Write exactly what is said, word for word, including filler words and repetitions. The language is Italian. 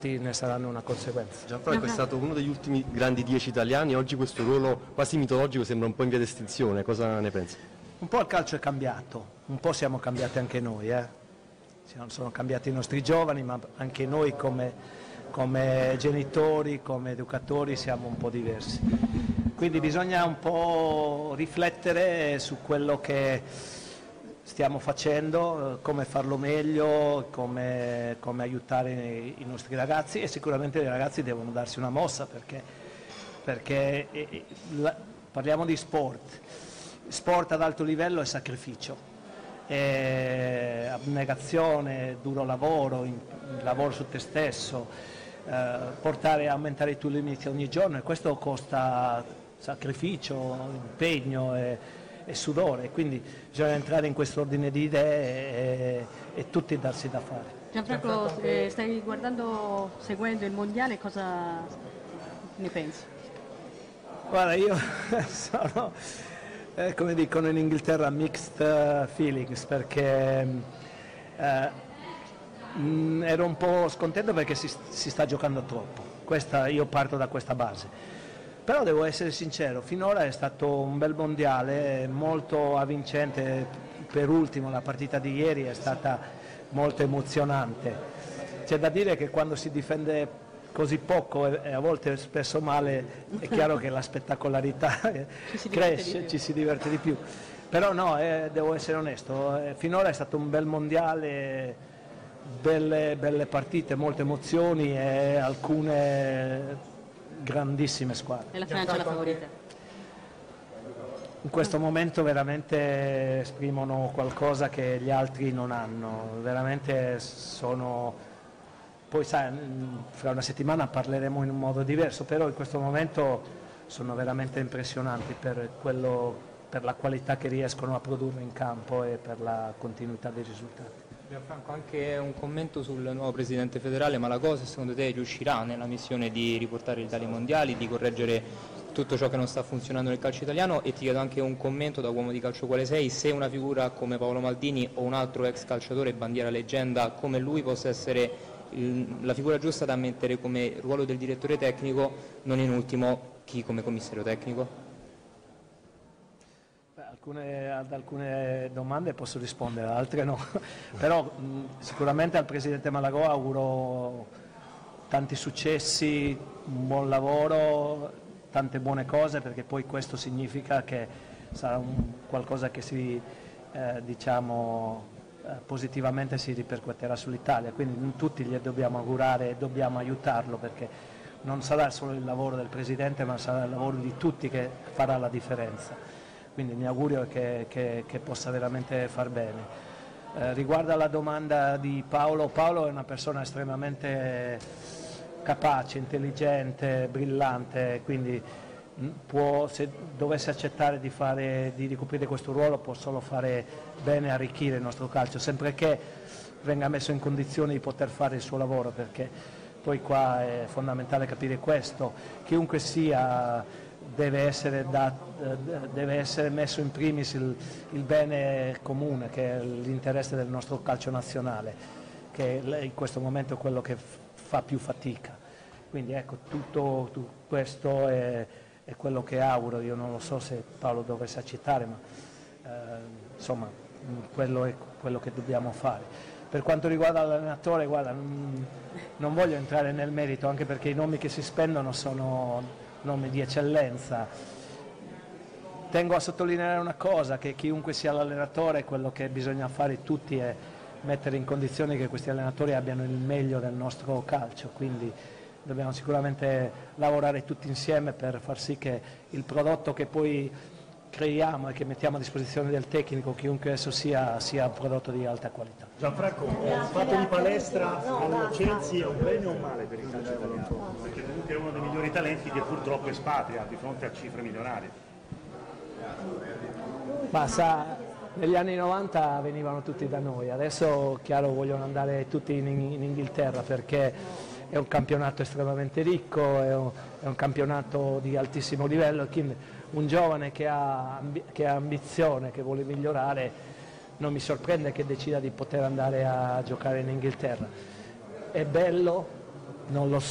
ne saranno una conseguenza. Gianfranco è stato uno degli ultimi grandi dieci italiani, oggi questo ruolo quasi mitologico sembra un po' in via d'estinzione, cosa ne pensi? Un po' il calcio è cambiato, un po' siamo cambiati anche noi, eh? sono cambiati i nostri giovani, ma anche noi come, come genitori, come educatori siamo un po' diversi. Quindi bisogna un po' riflettere su quello che stiamo facendo, come farlo meglio, come, come aiutare i nostri ragazzi, e sicuramente i ragazzi devono darsi una mossa perché, perché eh, la, parliamo di sport, sport ad alto livello è sacrificio, è abnegazione, duro lavoro, in, lavoro su te stesso, eh, portare a aumentare i tuoi limiti ogni giorno, e questo costa sacrificio, impegno e, e sudore, quindi bisogna entrare in questo ordine di idee e, e tutti darsi da fare. Gianfranco, eh, stai guardando, seguendo il mondiale, cosa ne pensi? Guarda, io sono, eh, come dicono in Inghilterra, mixed feelings, perché eh, mh, ero un po' scontento perché si, si sta giocando troppo. Questa, io parto da questa base. Però devo essere sincero, finora è stato un bel mondiale, molto avvincente, per ultimo la partita di ieri è stata molto emozionante. C'è da dire che quando si difende così poco e a volte spesso male, è chiaro che la spettacolarità ci cresce, ci si diverte di più. Però no, eh, devo essere onesto, eh, finora è stato un bel mondiale, belle, belle partite, molte emozioni e alcune grandissime squadre. E la Francia è la favorita? In questo momento veramente esprimono qualcosa che gli altri non hanno, veramente sono, poi sai, fra una settimana parleremo in un modo diverso, però in questo momento sono veramente impressionanti per, quello, per la qualità che riescono a produrre in campo e per la continuità dei risultati. Gianfranco, anche un commento sul nuovo presidente federale Malagosa, secondo te riuscirà nella missione di riportare l'Italia ai mondiali, di correggere tutto ciò che non sta funzionando nel calcio italiano? E ti chiedo anche un commento da uomo di calcio quale sei, se una figura come Paolo Maldini o un altro ex calciatore bandiera leggenda come lui possa essere il, la figura giusta da mettere come ruolo del direttore tecnico, non in ultimo chi come commissario tecnico? Alcune, ad alcune domande posso rispondere, ad altre no, però mh, sicuramente al Presidente Malagò auguro tanti successi, un buon lavoro, tante buone cose, perché poi questo significa che sarà un, qualcosa che si, eh, diciamo, eh, positivamente si ripercuoterà sull'Italia, quindi tutti gli dobbiamo augurare e dobbiamo aiutarlo, perché non sarà solo il lavoro del Presidente, ma sarà il lavoro di tutti che farà la differenza. Quindi il mio augurio è che, che, che possa veramente far bene. Eh, riguardo alla domanda di Paolo, Paolo è una persona estremamente capace, intelligente, brillante, quindi può, se dovesse accettare di, fare, di ricoprire questo ruolo, può solo fare bene e arricchire il nostro calcio, sempre che venga messo in condizione di poter fare il suo lavoro, perché poi qua è fondamentale capire questo, chiunque sia deve essere, da, deve essere messo in primis il, il bene comune, che è l'interesse del nostro calcio nazionale, che in questo momento è quello che fa più fatica. Quindi ecco, tutto, tutto questo è, è quello che auguro. Io non lo so se Paolo dovesse accettare, ma eh, insomma quello è quello che dobbiamo fare. Per quanto riguarda l'allenatore, guarda, non, non voglio entrare nel merito, anche perché i nomi che si spendono sono nomi di eccellenza. Tengo a sottolineare una cosa, che chiunque sia l'allenatore, quello che bisogna fare tutti è mettere in condizione che questi allenatori abbiano il meglio del nostro calcio, quindi dobbiamo sicuramente lavorare tutti insieme per far sì che il prodotto che poi creiamo e che mettiamo a disposizione del tecnico, chiunque esso sia, sia un prodotto di alta qualità. Gianfranco, il fatto di palestra con Chelsea è un bene o un male per il calcio italiano? Perché comunque è uno dei migliori talenti che purtroppo espatria di fronte a cifre milionarie. Ma sa, negli anni novanta venivano tutti da noi, adesso chiaro vogliono andare tutti in, in Inghilterra, perché è un campionato estremamente ricco, è un, è un campionato di altissimo livello, quindi un giovane che ha, che ha ambizione, che vuole migliorare, non mi sorprende che decida di poter andare a giocare in Inghilterra. È bello, non lo